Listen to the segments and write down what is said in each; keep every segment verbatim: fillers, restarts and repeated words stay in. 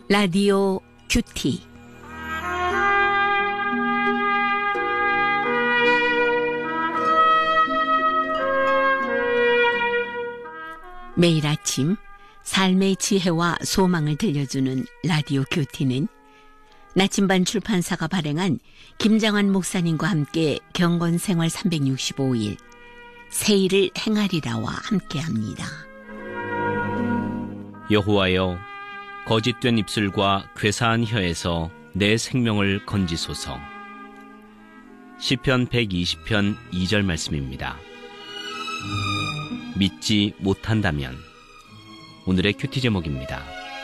라디오 큐티. 매일 아침 삶의 지혜와 소망을 들려주는 라디오 큐티는 나침반 출판사가 발행한 김장환 목사님과 함께 경건생활 삼백육십오 일 새 일을 행하리라와 함께합니다. 여호와여, 거짓된 입술과 괴사한 혀에서 내 생명을 건지소서. 시편 백이십 편 이 절 말씀입니다. 믿지 못한다면. 오늘의 큐티 제목입니다.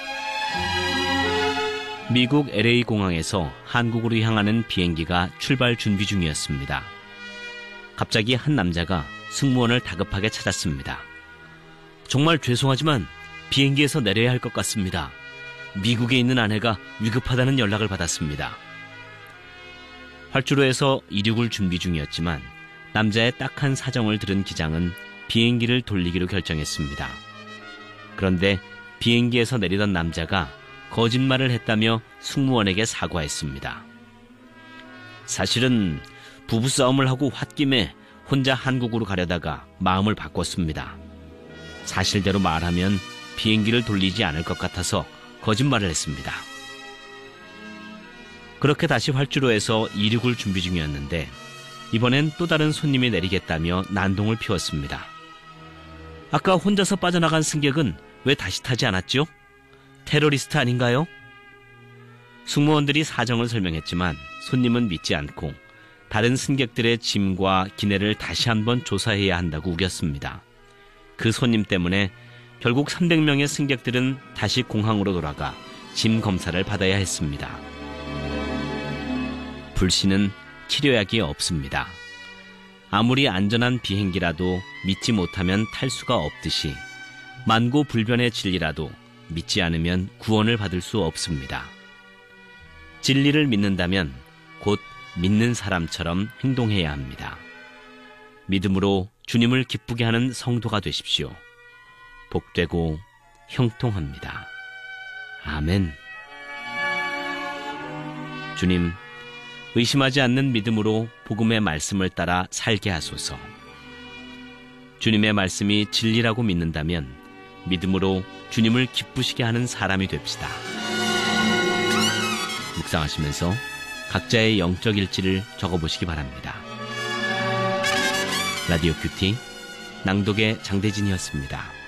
미국 엘에이 공항에서 한국으로 향하는 비행기가 출발 준비 중이었습니다. 갑자기 한 남자가 승무원을 다급하게 찾았습니다. 정말 죄송하지만 비행기에서 내려야 할 것 같습니다. 미국에 있는 아내가 위급하다는 연락을 받았습니다. 활주로에서 이륙을 준비 중이었지만 남자의 딱한 사정을 들은 기장은 비행기를 돌리기로 결정했습니다. 그런데 비행기에서 내리던 남자가 거짓말을 했다며 승무원에게 사과했습니다. 사실은 부부싸움을 하고 홧김에 혼자 한국으로 가려다가 마음을 바꿨습니다. 사실대로 말하면 비행기를 돌리지 않을 것 같아서 거짓말을 했습니다. 그렇게 다시 활주로에서 이륙을 준비 중이었는데 이번엔 또 다른 손님이 내리겠다며 난동을 피웠습니다. 아까 혼자서 빠져나간 승객은 왜 다시 타지 않았죠? 테러리스트 아닌가요? 승무원들이 사정을 설명했지만 손님은 믿지 않고 다른 승객들의 짐과 기내를 다시 한번 조사해야 한다고 우겼습니다. 그 손님 때문에 결국 삼백 명의 승객들은 다시 공항으로 돌아가 짐 검사를 받아야 했습니다. 불씨는 치료약이 없습니다. 아무리 안전한 비행기라도 믿지 못하면 탈 수가 없듯이 만고불변의 진리라도 믿지 않으면 구원을 받을 수 없습니다. 진리를 믿는다면 곧 믿는 사람처럼 행동해야 합니다. 믿음으로 주님을 기쁘게 하는 성도가 되십시오. 복되고 형통합니다. 아멘. 주님, 의심하지 않는 믿음으로 복음의 말씀을 따라 살게 하소서. 주님의 말씀이 진리라고 믿는다면 믿음으로 주님을 기쁘시게 하는 사람이 됩시다. 묵상하시면서 각자의 영적 일지를 적어보시기 바랍니다. 라디오 큐티 낭독의 장대진이었습니다.